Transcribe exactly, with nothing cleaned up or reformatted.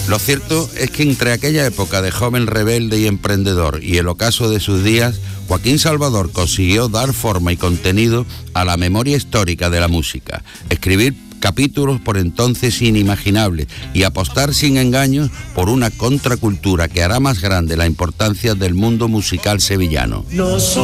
Lo cierto es que entre aquella época de joven rebelde y emprendedor y el ocaso de sus días, Joaquín Salvador consiguió dar forma y contenido a la memoria histórica de la música, escribir capítulos por entonces inimaginables y apostar sin engaños por una contracultura que hará más grande la importancia del mundo musical sevillano.